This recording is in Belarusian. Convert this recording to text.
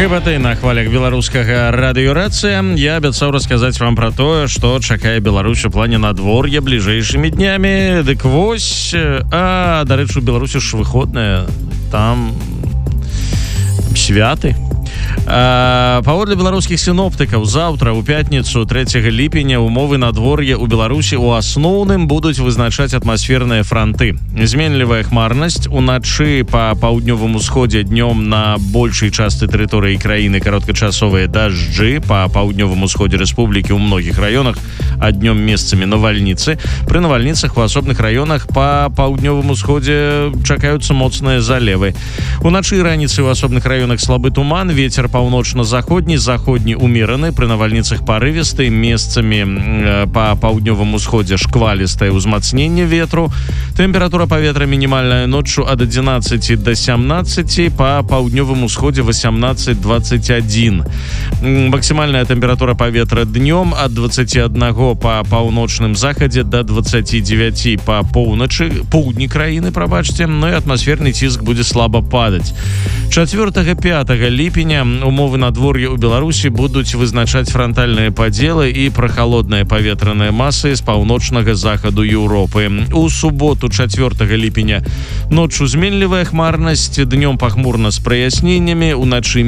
Хэбаты на хвалях беларускага радыёрацыя. Я абяцаў расказаць вам пра тое, што чакае Беларусь у плане надвор'я бліжэйшымі днямі. Дык вось, дарэчы, у Беларусі ж выходныя, там святы. Паводле беларускіх сіноптыкаў, заўтра у пятніцу 3 ліпеня умовы надвор'я ў Беларусі ў асноўным будуць вызначаць атмасферныя франты. Зменлівая хмарнасць, уначы па паўднёвым усходзе, днём на большай частцы тэрыторыі краіны кароткачасовыя дажджы, па паўднёвым усходзе рэспублікі ў многіх раёнах, а днём месцамі навальніцы. Пры навальніцах у асобных раёнах па паўднёвым усходзе чакаюцца моцныя залевы. Уначы і раніцай у асобных раёнах слабы туман, вецер паўночна-заходні, заходні умераны, пры навальніцах парывісты, месцамі па паўднёвым усходзе шквалістае ўзмацненне ветру. Тэмпература паветра мінімальная ноччу ад 11 до 17, па паўднёвым усходзе 18-21. Максімальная тэмпература паветра днём ад 21 па паўночным захадзе до 29 па поўдні краіны, прабачце, ну і атмасферны ціск будзе слаба падаць. 4-5 ліпеня умовы надвор'я ў Беларусі будуць вызначаць франтальныя падзелы і прахалодныя паветраныя масы з паўночнага захаду Еўропы. У суботу 4 ліпеня ноччу зменлівая хмарнасць, днём пахмурна з праясненнямі, уначы